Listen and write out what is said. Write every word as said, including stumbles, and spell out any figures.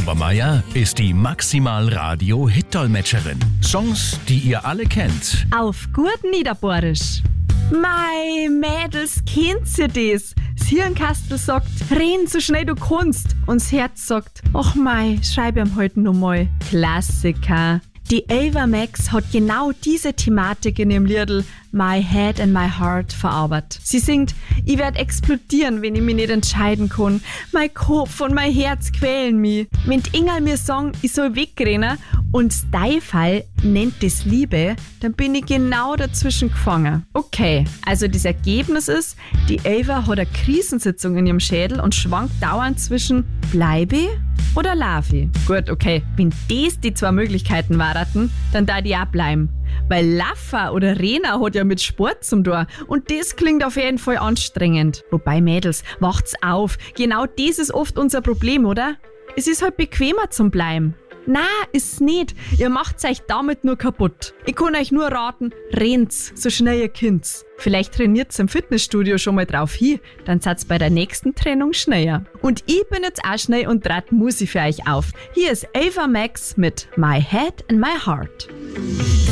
Obermeier ist die Maximal-Radio-Hit-Dolmetscherin. Songs, die ihr alle kennt. Auf gut Niederbohrisch. Mei, Mädels, kennt ihr das? Das Hirnkastel sagt, renn so schnell du kannst. Und das Herz sagt, ach mei, schreib ihm heute noch mal. Klassiker. Die Ava Max hat genau diese Thematik in ihrem Liedl My Head and My Heart verarbeitet. Sie singt, ich werd explodieren, wenn ich mich nicht entscheiden kann. Mein Kopf und mein Herz quälen mich. Wenn die Ingal mir sagen, ich soll wegrennen und dein Fall nennt das Liebe, dann bin ich genau dazwischen gefangen. Okay, also das Ergebnis ist, die Ava hat eine Krisensitzung in ihrem Schädel und schwankt dauernd zwischen bleibe ich oder Lavi. Gut, okay, wenn das die zwei Möglichkeiten waren, dann da die auch bleiben. Weil Laffer oder Rena hat ja mit Sport zum tun und das klingt auf jeden Fall anstrengend. Wobei, Mädels, wacht's auf, genau das ist oft unser Problem, oder? Es ist halt bequemer zum Bleiben. Na, ist's nicht. Ihr macht's euch damit nur kaputt. Ich kann euch nur raten, rennt's, so schnell ihr könnt's. Vielleicht trainiert's im Fitnessstudio schon mal drauf hin, dann seid's bei der nächsten Trennung schneller. Und ich bin jetzt auch schnell und trat Musik für euch auf. Hier ist Ava Max mit My Head and My Heart.